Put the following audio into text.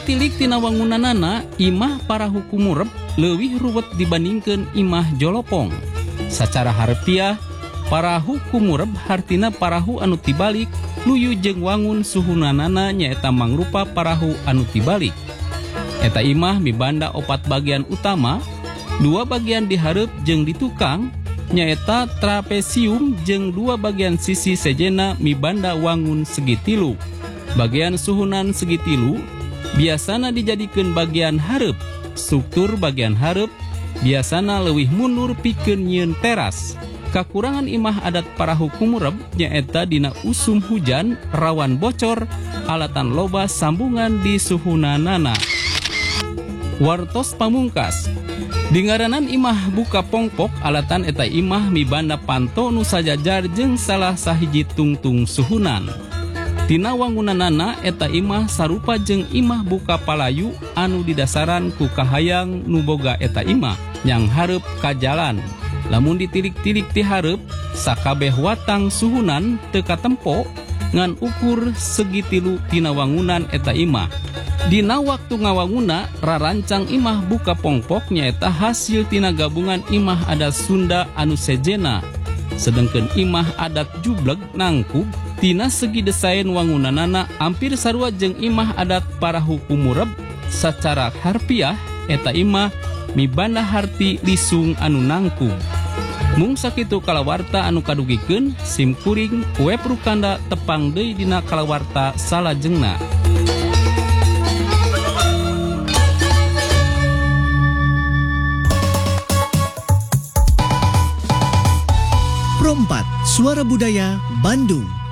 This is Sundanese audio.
ditilik tina wangunanana, imah parahu kumurep leuwih ruwet dibandingkeun imah jolopong. Sacara harfiah, parahu kumurep hartina parahu anu tibalik, luyu jeung wangun suhunanana nyaeta mangrupa parahu anu tibalik. Eta imah mibanda 4 bagian utama, 2 bagian di hareup jeung di tukang, nyaeta trapesium jeung 2 bagian sisi sejena mibanda wangun segitilu. Bagian suhunan segitilu biasana dijadikeun bagian hareup. Struktur bagian hareup biasana leuwih mundur pikeun nyieun teras. Kakurangan imah adat parahu kumurep nyaeta dina usum hujan, rawan bocor, alatan loba sambungan di suhunanana. Wartos pamungkas. Dingaranan imah buka pongpok alatan eta imah mibanda panto nu sajajar jeung salah sahiji tungtung suhunan. Tina wangunanana eta imah sarupa jeung imah buka palayu anu didasaran ku kahayang nu boga eta imah yang hareup ka jalan. Lamun ditilik-tilik ti hareup, sakabeh watang suhunan teu katempo ngan ukur segitilu tina wangunan eta imah. Dina waktu ngawanguna, rarancang imah buka pongpok nyaeta hasil tina gabungan imah adat Sunda anu sejena. Sedengkeun imah adat Jubleg nangkub tina segi desain wangunanana hampir sarua jeung imah adat parahu kumurep. Sacara harfiah eta imah mibanda harti lisung anu nangkub. Mung sakitu kalawarta anu kadugikeun, sim kuring web Rukanda tepang deui dina kalawarta salajengna. Pro 4 Suara Budaya Bandung.